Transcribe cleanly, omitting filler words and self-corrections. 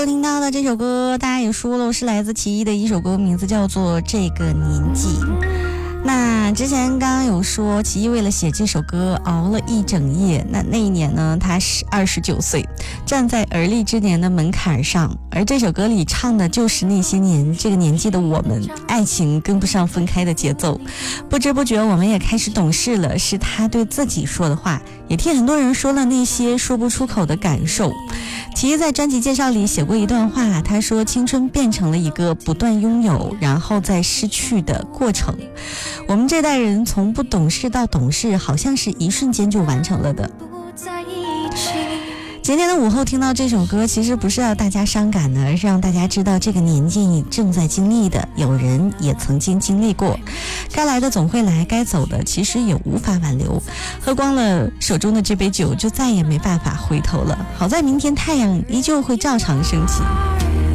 听到的这首歌大家也说了，是来自奇艺的一首歌，名字叫做《这个年纪》。那之前刚刚有说奇艺为了写这首歌熬了一整夜，那一年呢他是29岁，站在而立之年的门槛上，而这首歌里唱的就是那些年这个年纪的我们，爱情跟不上分开的节奏，不知不觉我们也开始懂事了，是他对自己说的话，也替很多人说了那些说不出口的感受。奇艺在专辑介绍里写过一段话，他说青春变成了一个不断拥有然后再失去的过程，我们这代人从不懂事到懂事，好像是一瞬间就完成了的。今天的午后听到这首歌，其实不是要大家伤感的，而是让大家知道这个年纪你正在经历的，有人也曾经经历过，该来的总会来，该走的其实也无法挽留，喝光了手中的这杯酒，就再也没办法回头了。好在明天太阳依旧会照常升起。